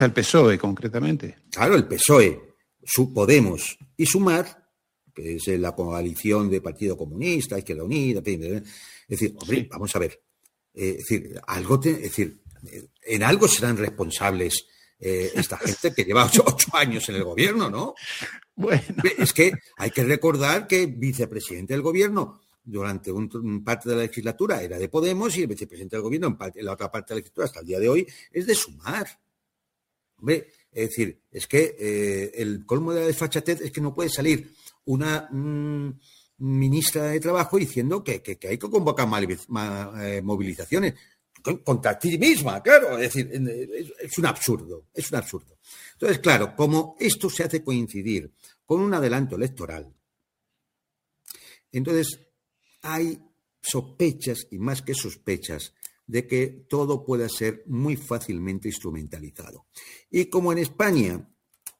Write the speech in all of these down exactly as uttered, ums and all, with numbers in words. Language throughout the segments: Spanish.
el P S O E concretamente? Claro, el P S O E, su Podemos y Sumar, que es la coalición de Partido Comunista, Izquierda Unida, es decir, hombre, sí. vamos a ver, eh, es decir, algo te, es decir, en algo serán responsables eh, esta gente que lleva ocho, ocho años en el gobierno, ¿no? Bueno. Es que hay que recordar que vicepresidente del gobierno durante un, un parte de la legislatura era de Podemos y el vicepresidente del gobierno en, parte, en la otra parte de la legislatura hasta el día de hoy es de Sumar. Hombre, es decir, es que eh, el colmo de la desfachatez es que no puede salir una mmm, ministra de Trabajo diciendo que, que, que hay que convocar mal, mal, eh, movilizaciones contra ti misma, claro, es decir, es, es un absurdo, es un absurdo. Entonces, claro, como esto se hace coincidir con un adelanto electoral, entonces hay sospechas y más que sospechas de que todo pueda ser muy fácilmente instrumentalizado. Y como en España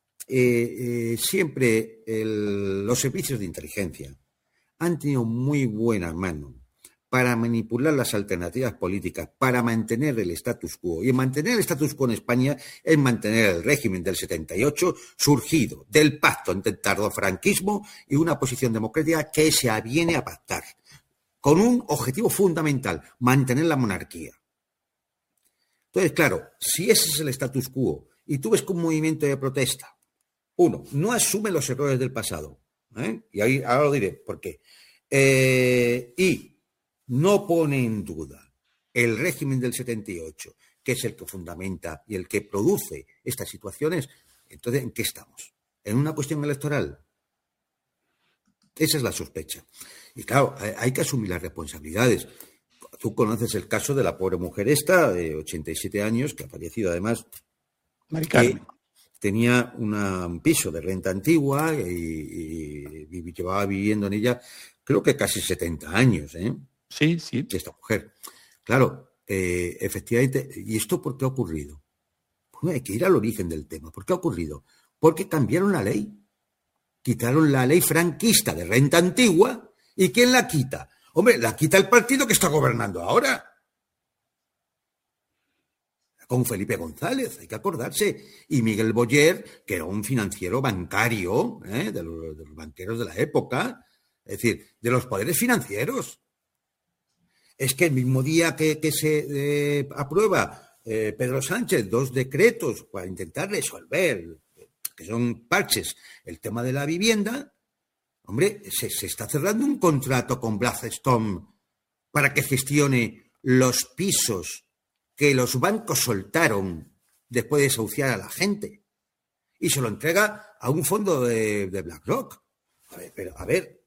eh, eh, siempre el, los servicios de inteligencia han tenido muy buena mano para manipular las alternativas políticas, para mantener el status quo. Y mantener el status quo en España es mantener el régimen del setenta y ocho surgido del pacto entre el tardofranquismo y una posición democrática que se aviene a pactar, con un objetivo fundamental, mantener la monarquía. Entonces, claro, si ese es el status quo y tú ves que un movimiento de protesta, uno, no asume los errores del pasado, ¿eh? y ahí ahora lo diré por qué, eh, y no pone en duda el régimen del setenta y ocho, que es el que fundamenta y el que produce estas situaciones, entonces, ¿en qué estamos? ¿En una cuestión electoral? Esa es la sospecha. Y claro, hay que asumir las responsabilidades. Tú conoces el caso de la pobre mujer esta, de ochenta y siete años, que ha fallecido además, que tenía una, un piso de renta antigua y, y, y llevaba viviendo en ella, creo que casi setenta años, ¿eh? Sí, sí. Esta mujer. Claro, eh, efectivamente. ¿Y esto por qué ha ocurrido? Pues hay que ir al origen del tema. ¿Por qué ha ocurrido? Porque cambiaron la ley. Quitaron la ley franquista de renta antigua. ¿Y quién la quita? Hombre, la quita el partido que está gobernando ahora. Con Felipe González, hay que acordarse. Y Miguel Boyer, que era un financiero bancario, ¿eh? de, los, de los banqueros de la época. Es decir, de los poderes financieros. Es que el mismo día que, que se eh, aprueba eh, Pedro Sánchez dos decretos para intentar resolver, que son parches, el tema de la vivienda, hombre, se, se está cerrando un contrato con Blackstone para que gestione los pisos que los bancos soltaron después de desahuciar a la gente y se lo entrega a un fondo de, de BlackRock. A ver, pero a ver,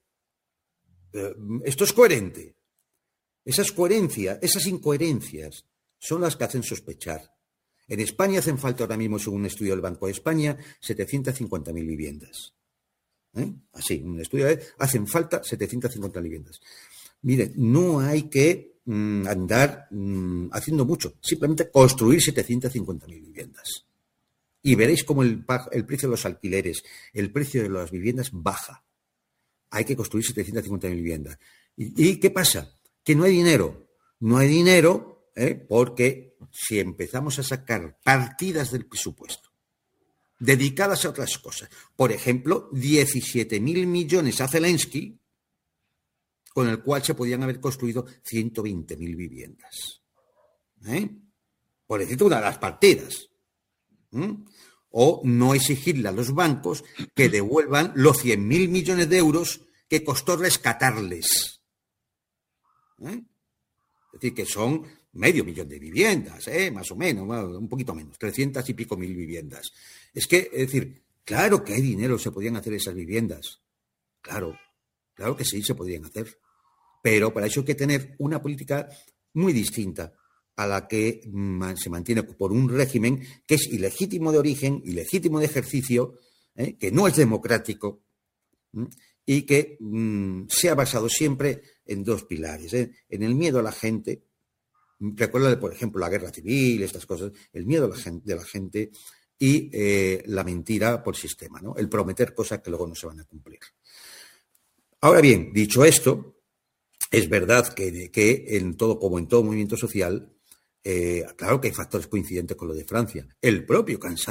¿esto es coherente? Esas coherencias, esas incoherencias son las que hacen sospechar. En España hacen falta ahora mismo, según un estudio del Banco de España, setecientas cincuenta mil viviendas. ¿Eh? Así, un estudio de hacen falta setecientas cincuenta mil viviendas. Miren, no hay que mmm, andar mmm, haciendo mucho, simplemente construir setecientas cincuenta mil viviendas. Y veréis cómo el, el precio de los alquileres, el precio de las viviendas baja. Hay que construir setecientas cincuenta mil viviendas. ¿Y, ¿Y qué pasa? Que no hay dinero. No hay dinero ¿eh? porque si empezamos a sacar partidas del presupuesto dedicadas a otras cosas, por ejemplo, diecisiete mil millones a Zelensky, con el cual se podían haber construido ciento veinte mil viviendas. ¿Eh? Por decirte una de las partidas. ¿Mm? O no exigirle a los bancos que devuelvan los cien mil millones de euros que costó rescatarles. ¿Eh? Es decir, que son medio millón de viviendas, ¿eh? más o menos, un poquito menos, trescientas y pico mil viviendas. Es que, es decir, claro que hay dinero, se podían hacer esas viviendas. Claro, claro que sí, se podrían hacer. Pero para eso hay que tener una política muy distinta a la que se mantiene por un régimen que es ilegítimo de origen, ilegítimo de ejercicio, ¿eh? que no es democrático, ¿eh? y que mmm, se ha basado siempre en dos pilares, ¿eh? en el miedo a la gente. Recuerda, por ejemplo, la guerra civil, estas cosas, el miedo a la gente, de la gente y eh, la mentira por sistema, ¿no? El prometer cosas que luego no se van a cumplir. Ahora bien, dicho esto, es verdad que, que en todo, como en todo movimiento social, eh, claro que hay factores coincidentes con lo de Francia. El propio cansancio